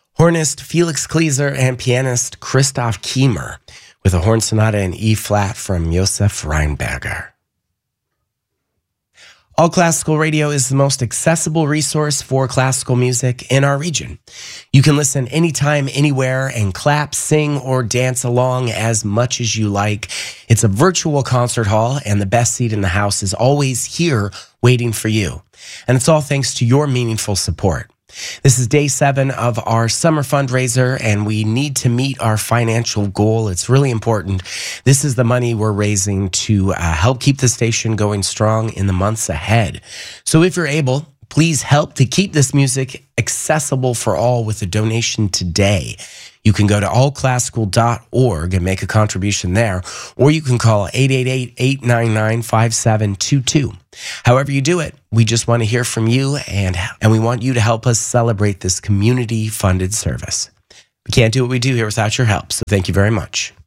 Hornist Felix Kleeser and pianist Christoph Kiemer with a horn sonata in E-flat from Josef Reinberger. All Classical Radio is the most accessible resource for classical music in our region. You can listen anytime, anywhere, and clap, sing, or dance along as much as you like. It's a virtual concert hall, and the best seat in the house is always here waiting for you. And it's all thanks to your meaningful support. This is day 7 of our summer fundraiser, and we need to meet our financial goal. It's really important. This is the money we're raising to help keep the station going strong in the months ahead. So if you're able, please help to keep this music accessible for all with a donation today. You can go to allclassical.org and make a contribution there, or you can call 888-899-5722. However you do it, we just want to hear from you, and we want you to help us celebrate this community-funded service. We can't do what we do here without your help, so thank you very much.